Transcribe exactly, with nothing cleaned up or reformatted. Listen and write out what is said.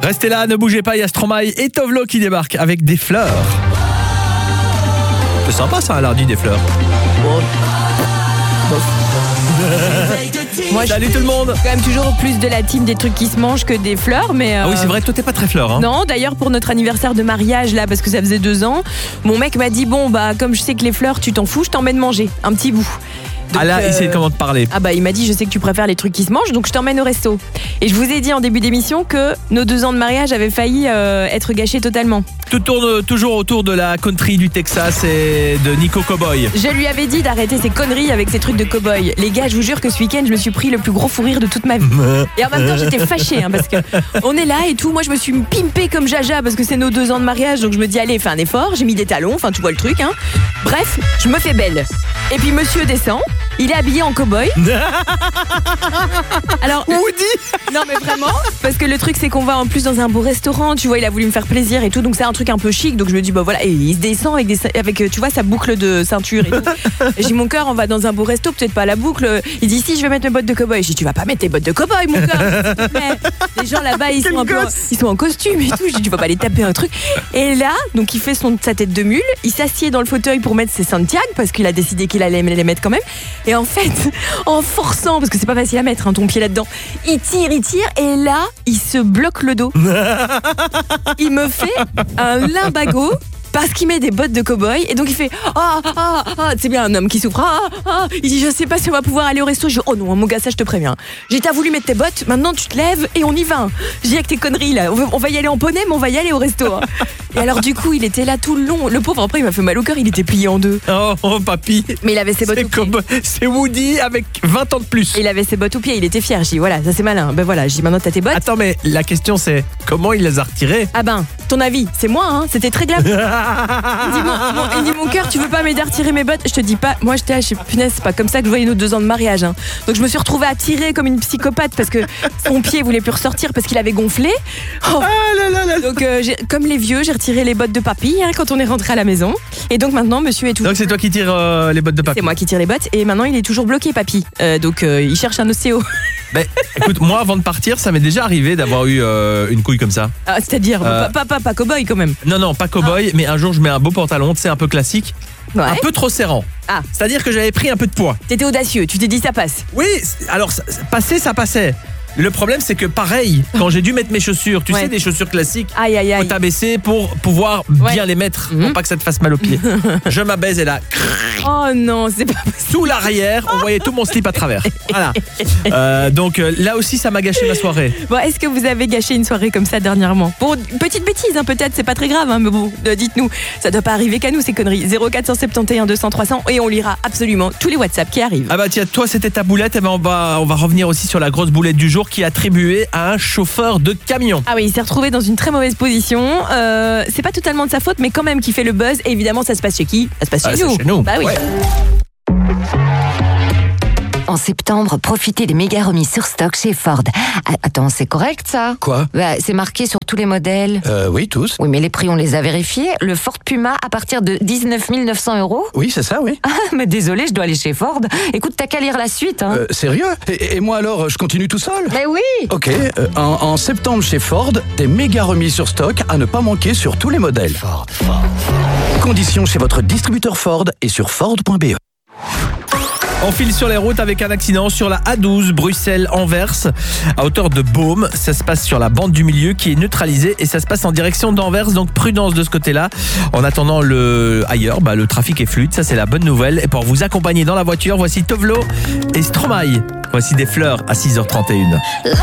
Restez là, ne bougez pas, il y a Stromae et Tovlo qui débarquent avec des fleurs. C'est sympa ça, un lundi des fleurs. Bon. Moi, Salut tout le monde. quand même toujours plus de la team des trucs qui se mangent que des fleurs, mais euh... Ah oui, c'est vrai, toi t'es pas très fleur, hein. Non, d'ailleurs pour notre anniversaire de mariage là, parce que ça faisait deux ans, mon mec m'a dit bon bah comme je sais que les fleurs tu t'en fous, je t'emmène manger un petit bout. Donc, ah là, euh... il sait comment te parler. Ah bah il m'a dit je sais que tu préfères les trucs qui se mangent, donc je t'emmène au resto. Et je vous ai dit en début d'émission que nos deux ans de mariage avaient failli euh, être gâchés totalement. Tout tourne toujours autour de la country du Texas et de Nico Cowboy. Je lui avais dit d'arrêter ses conneries avec ses trucs de cow-boy. Les gars, je vous jure que ce week-end, je me suis pris le plus gros fou rire de toute ma vie. Et en même temps, j'étais fâchée hein, parce que on est là et tout. Moi, je me suis pimpée comme Jaja parce que c'est nos deux ans de mariage. Donc je me dis, allez, fais un effort. J'ai mis des talons. Enfin, tu vois le truc. Hein. Bref, je me fais belle. Et puis monsieur descend. Il est habillé en cow-boy. Alors, Woody. non mais vraiment, parce que le truc c'est qu'on va en plus dans un beau restaurant. Tu vois, il a voulu me faire plaisir et tout. Donc c'est un truc un peu chic. Donc je me dis, bah voilà. Et il se descend avec, des, avec tu vois, sa boucle de ceinture et tout. Et j'ai dit, mon cœur, on va dans un beau resto, peut-être pas la boucle. Il dit, si, je vais mettre mes bottes de cow-boy. J'ai dit, tu vas pas mettre tes bottes de cow-boy, mon cœur, s'il te plaît. Les gens là-bas, ils sont un peu, ils sont en costume et tout. J'ai dit, tu vas pas aller taper un truc. Et là, donc il fait son, sa tête de mule. Il s'assied dans le fauteuil pour mettre ses Santiago parce qu'il a décidé qu'il allait les mettre quand même. Et en fait, en forçant, parce que c'est pas facile à mettre, hein, ton pied là-dedans, il tire, il tire, et là, il se bloque le dos. Il me fait un limbago. Parce qu'il met des bottes de cow-boy et donc il fait ah ah ah, c'est bien un homme qui souffre. Ah ah, il dit je sais pas si on va pouvoir aller au resto. Je dis oh non mon gars, ça je te préviens. J'ai t'as voulu mettre tes bottes, maintenant tu te lèves et on y va. J'ai dit avec tes conneries là, on va, on va y aller en poney mais on va y aller au resto. Hein. Et alors du coup il était là tout le long. Le pauvre après il m'a fait mal au cœur, il était plié en deux. Oh, oh papy. Mais il avait ses bottes C'est au pied. comme c'est Woody avec vingt ans de plus. Et il avait ses bottes au pied, il était fier. J'ai dit voilà ça c'est malin. Ben voilà, j'ai dit maintenant t'as tes bottes. Attends mais la question c'est comment il les a retirées? Ah ben ton avis, c'est moi hein, c'était très grave. Il dit, mon, mon, il dit mon cœur, tu veux pas m'aider à retirer mes bottes? Je te dis pas, moi j'étais là, je suis punaise, c'est pas comme ça que je voyais nos deux ans de mariage. Hein. Donc je me suis retrouvée à tirer comme une psychopathe parce que son pied voulait plus ressortir parce qu'il avait gonflé. Oh. Ah là là là. Donc euh, j'ai, comme les vieux, j'ai retiré les bottes de papy hein, quand on est rentré à la maison. Et donc maintenant, monsieur est tout. Donc c'est toi qui tires euh, les bottes de papy. C'est moi qui tire les bottes et maintenant il est toujours bloqué, papy. Euh, donc euh, il cherche un ostéo. Ben, écoute, moi avant de partir, ça m'est déjà arrivé d'avoir eu euh, une couille comme ça. Ah, c'est-à-dire, Euh, pas, pas, pas, pas cow-boy quand même. Non, non, pas cow-boy, Ah. mais un jour je mets un beau pantalon, tu sais, un peu classique, Ouais. un peu trop serrant. Ah. C'est-à-dire que j'avais pris un peu de poids. T'étais audacieux, tu t'es dit ça passe. Oui, c'est- alors ça- ça- passer, ça passait. Le problème, c'est que pareil, quand j'ai dû mettre mes chaussures, tu Ouais. sais, des chaussures classiques, Aïe aïe faut aïe. t'abaisser pour pouvoir Ouais. bien les mettre, Mhm. pour pas que ça te fasse mal aux pieds. Je m'abaisse et là, Oh non, c'est pas possible. sous l'arrière, on voyait tout mon slip à travers. Voilà. Euh, donc euh, là aussi, ça m'a gâché ma soirée. Bon, est-ce que vous avez gâché une soirée comme ça dernièrement? Bon, petite bêtise, hein, peut-être, c'est pas très grave, hein, mais bon, euh, dites-nous, ça doit pas arriver qu'à nous ces conneries. zéro quatre sept un deux cents trois cents et on lira absolument tous les WhatsApp qui arrivent. Ah bah tiens, toi c'était ta boulette, et ben on va, on va revenir aussi sur la grosse boulette du jour qui est attribuée à un chauffeur de camion. Ah oui, il s'est retrouvé dans une très mauvaise position. Euh, c'est pas totalement de sa faute, mais quand même qui fait le buzz. Et évidemment, ça se passe chez qui? Ça se passe Ah, chez c'est nous. chez nous. Bah oui. Ouais. En septembre, profitez des méga remises sur stock chez Ford. Ah, attends, c'est correct ça? Quoi? Bah, c'est marqué sur tous les modèles. Euh, oui, tous. Oui, mais les prix, on les a vérifiés. Le Ford Puma à partir de dix-neuf mille neuf cents euros. Oui, c'est ça, oui. Ah, mais désolé, je dois aller chez Ford. Écoute, t'as qu'à lire la suite. Hein. Euh, sérieux? et, et moi alors, je continue tout seul? Mais oui. Ok, euh, en, en septembre chez Ford, des méga remises sur stock à ne pas manquer sur tous les modèles. Ford, Ford. Conditions chez votre distributeur Ford et sur Ford point B E. On file sur les routes avec un accident sur la A douze Bruxelles-Anvers à hauteur de Baume. Ça se passe sur la bande du milieu qui est neutralisée et ça se passe en direction d'Anvers, donc prudence de ce côté-là. En attendant le ailleurs, bah, le trafic est fluide, ça c'est la bonne nouvelle. Et pour vous accompagner dans la voiture, voici Tovlo et Stromae. Voici des fleurs à six heures trente et une.